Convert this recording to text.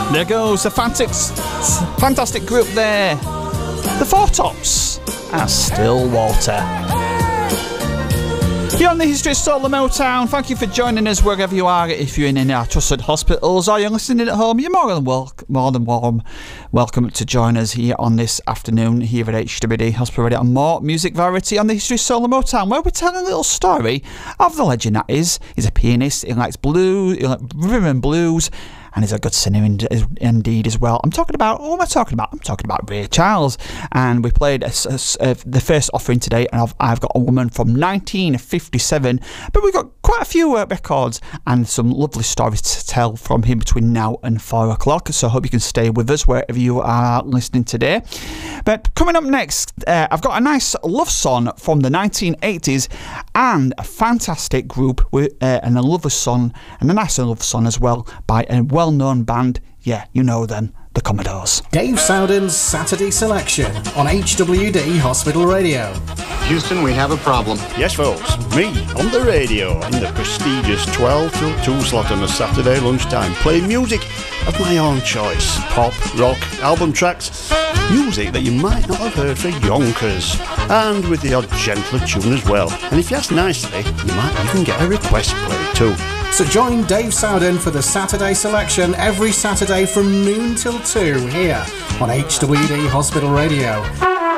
There goes the fantastic group there. The Four Tops and Stillwater. Beyond the history of Soul and Motown, thank you for joining us wherever you are. If you're in our trusted hospitals or you're listening at home, you're more than warm welcome to join us here on this afternoon here at HWD Hospital Radio and more music variety on the history of Soul and Motown, where we're telling a little story of the legend that is. He's a pianist, he likes blues, he likes rhythm and blues, and he's a good singer indeed as well. I'm talking about Ray Charles, and we played the first offering today, and I've got a woman from 1957, but we've got quite a few records and some lovely stories to tell from him between now and 4 o'clock, so I hope you can stay with us wherever you are listening today. But coming up next, I've got a nice love song from the 1980s and a fantastic group and a lovely song, and a nice love song as well by a well-known band. Yeah, you know them, the Commodores. Dave Sowden's Saturday Selection on HWD Hospital Radio. Houston, we have a problem. Yes, folks, me on the radio in the prestigious 12 till 2 slot on a Saturday lunchtime, playing music of my own choice. Pop, rock, album tracks, music that you might not have heard for yonkers, and with the odd gentler tune as well. And if you ask nicely, you might even get a request played too. So join Dave Sowden for the Saturday Selection every Saturday from noon till 2 here on HWD Hospital Radio.